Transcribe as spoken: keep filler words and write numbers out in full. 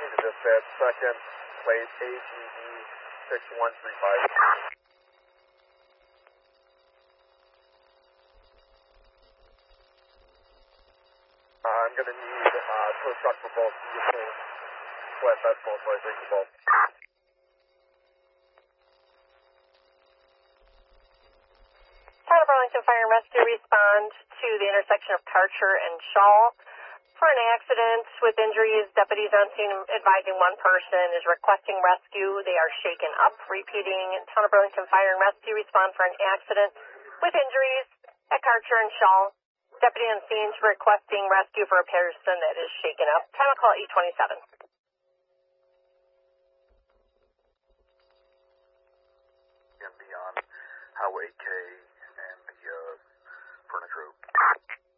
to dispatch second, plate A G D six one three five. Uh, I'm going to need uh, tow truck for both vehicles. Flatbed both ways, thank you both. Town of Burlington Fire and Rescue respond to the intersection of Karcher and Shaw for an accident with injuries. Deputies on scene advising one person is requesting rescue. They are shaken up. Repeating, Town of Burlington Fire and Rescue respond for an accident with injuries at Karcher and Shaw. Deputy on scene requesting rescue for a person that is shaken up. Time of call eight twenty-seven. And beyond Highway K and the uh, furniture.